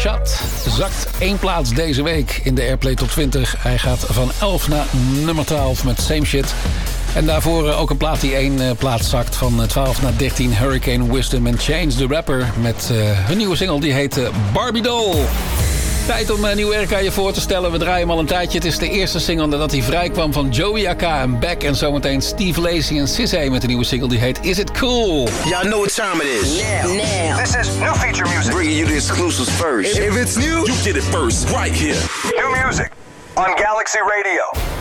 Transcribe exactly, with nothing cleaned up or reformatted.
Shot zakt één plaats deze week in de Airplay Top twintig. Hij gaat van elf naar nummer twaalf met Same Shit. En daarvoor ook een plaat die één plaats zakt van twaalf naar dertien. Hurricane Wisdom en Change the Rapper met uh, hun nieuwe single die heet Barbie Doll. Tijd om uh, nieuw werk aan je voor te stellen. We draaien hem al een tijdje. Het is de eerste single nadat hij vrijkwam van Joey A K en Beck. En zometeen Steve Lacy en Sissy met een nieuwe single die heet Is It Cool. Y'all know what time it is. Now. Now. This is new feature music. Bringing you the exclusives first. If it's new, you get it first, right here. New music on Galaxy Radio.